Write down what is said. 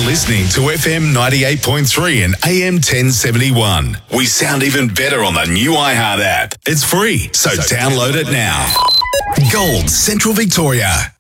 listening to FM 98.3 and AM 1071. We sound even better on the new iHeart app. It's free, so download it now. Gold, Central Victoria.